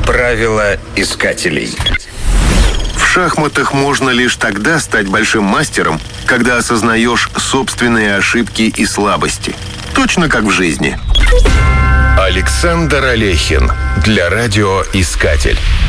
Правила искателей. В шахматах можно лишь тогда стать большим мастером, когда осознаешь собственные ошибки и слабости. Точно как в жизни. Александр Алехин для радиоискатель.